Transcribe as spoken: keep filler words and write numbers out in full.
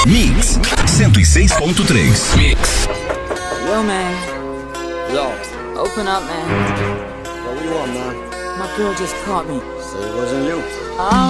Mix cento e seis ponto três. Mix. Yo, man. Yo, Open up, man. what do you want, man? My girl just caught me. Say it wasn't you. Ah.